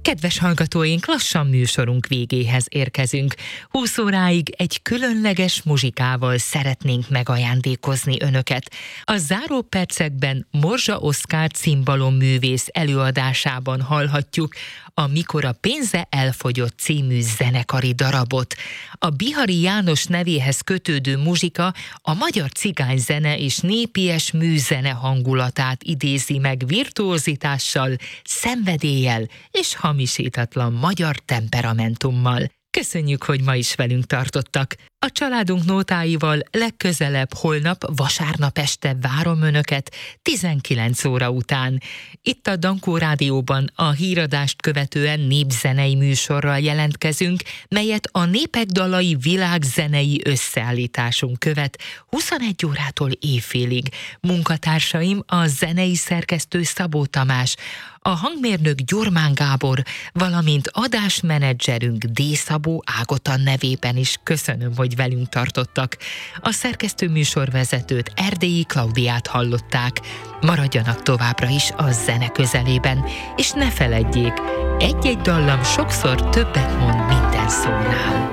Kedves hallgatóink, lassan műsorunk végéhez érkezünk. 20 óráig egy különleges muzsikával szeretnénk megajándékozni önöket. A záró percekben Morzsa Oszkár cimbalom-művész előadásában hallhatjuk a Mikor a pénze elfogyott című zenekari darabot. A Bihari János nevéhez kötődő muzsika a magyar cigányzene és népies műzene hangulatát idézi meg virtuózitással, szenvedéllyel és hamisítatlan magyar temperamentummal. Köszönjük, hogy ma is velünk tartottak. A családunk nótáival legközelebb holnap, vasárnap este várom önöket 19 óra után. Itt a Dankó Rádióban a híradást követően népzenei műsorral jelentkezünk, melyet a Népek dalai világzenei összeállításunk követ 21 órától éjfélig. Munkatársaim a zenei szerkesztő Szabó Tamás, a hangmérnök Gyurmán Gábor, valamint adásmenedzserünk D. Szabó Ágota nevében is köszönöm, hogy velünk tartottak. A szerkesztő műsorvezetőt, Erdélyi Klaudiát hallották. Maradjanak továbbra is a zene közelében, és ne feledjék, egy-egy dallam sokszor többet mond minden szónál.